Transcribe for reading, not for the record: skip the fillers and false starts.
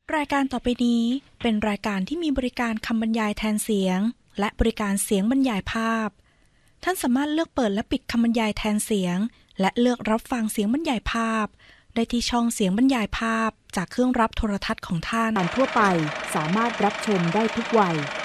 รายการต่อไปนี้เป็นรายการที่มีบริการคำบรรยายแทนเสียงและบริการเสียงบรรยายภาพท่านสามารถเลือกเปิดและปิดคำบรรยายแทนเสียงและเลือกรับฟังเสียงบรรยายภาพได้ที่ช่องเสียงบรรยายภาพจากเครื่องรับโทรทัศน์ของท่านทั่วไปสามารถรับชมได้ทุกวัย